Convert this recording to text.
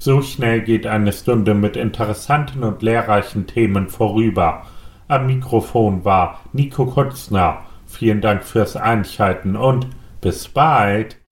So schnell geht eine Stunde mit interessanten und lehrreichen Themen vorüber. Am Mikrofon war Nico Kutzner. Vielen Dank fürs Einschalten und bis bald.